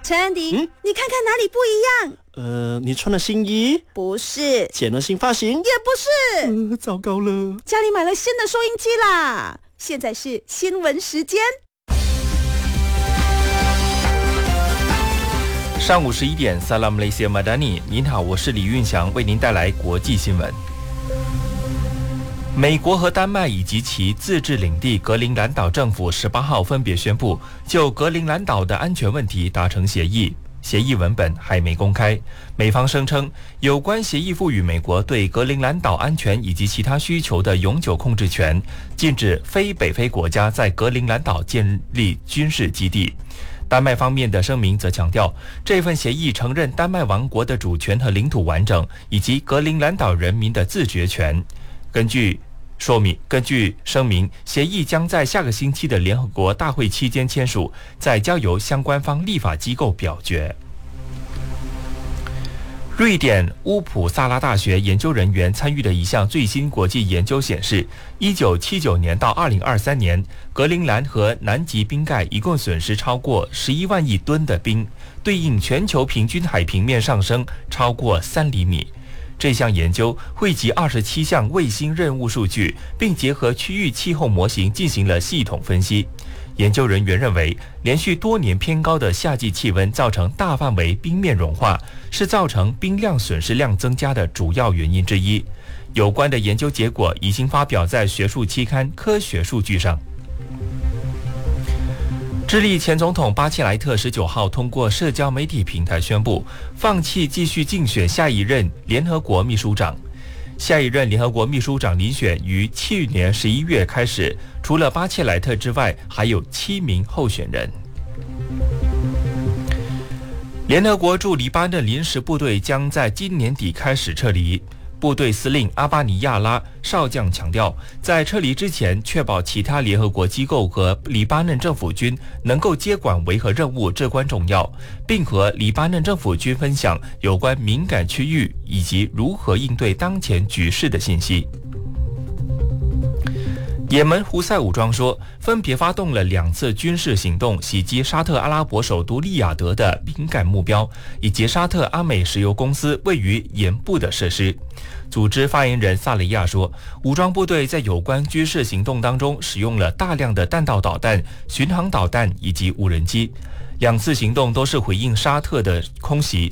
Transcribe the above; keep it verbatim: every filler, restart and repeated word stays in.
陈迪，嗯，你看看哪里不一样？ 呃，你穿了新衣？ 不是。 剪了新发型？ 也不是。呃，糟糕了， 家里买了新的收音机啦！现在是新闻时间。 上午十一点 ，Salam Malaysia Madani， 您好，我是李运祥，为您带来国际新闻。美国和丹麦以及其自治领地格陵兰岛政府十八号分别宣布，就格陵兰岛的安全问题达成协议。协议文本还没公开。美方声称，有关协议赋予美国对格陵兰岛安全以及其他需求的永久控制权，禁止非北非国家在格陵兰岛建立军事基地。丹麦方面的声明则强调，这份协议承认丹麦王国的主权和领土完整，以及格陵兰岛人民的自决权。根据说明，根据声明，协议将在下个星期的联合国大会期间签署，再交由相关方立法机构表决。瑞典乌普萨拉大学研究人员参与的一项最新国际研究显示，一九七九年到二零二三年，格陵兰和南极冰盖一共损失超过十一万亿吨的冰，对应全球平均海平面上升超过三厘米。这项研究汇集二十七项卫星任务数据，并结合区域气候模型进行了系统分析。研究人员认为，连续多年偏高的夏季气温造成大范围冰面融化，是造成冰量损失量增加的主要原因之一。有关的研究结果已经发表在学术期刊《科学数据》上。智利前总统巴切莱特十九号通过社交媒体平台宣布，放弃继续竞选下一任联合国秘书长。下一任联合国秘书长遴选于去年十一月开始，除了巴切莱特之外，还有七名候选人。联合国驻黎巴嫩临时部队将在今年底开始撤离。部队司令阿巴尼亚拉少将强调，在撤离之前，确保其他联合国机构和黎巴嫩政府军能够接管维和任务至关重要，并和黎巴嫩政府军分享有关敏感区域以及如何应对当前局势的信息。也门胡塞武装说，分别发动了两次军事行动，袭击沙特阿拉伯首都利雅得的敏感目标，以及沙特阿美石油公司位于盐部的设施。组织发言人萨雷亚说，武装部队在有关军事行动当中使用了大量的弹道导弹、巡航导弹以及无人机。两次行动都是回应沙特的空袭，